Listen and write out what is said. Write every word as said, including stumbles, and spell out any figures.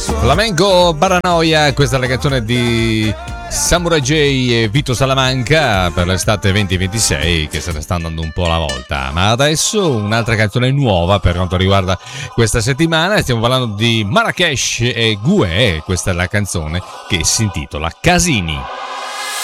Flamenco Paranoia, questa è la canzone di Samurai J e Vito Salamanca per l'estate venti ventisei, che se ne sta andando un po' alla volta. Ma adesso un'altra canzone nuova per quanto riguarda questa settimana. Stiamo parlando di Marrakesh e Gue. Questa è la canzone che si intitola Casini.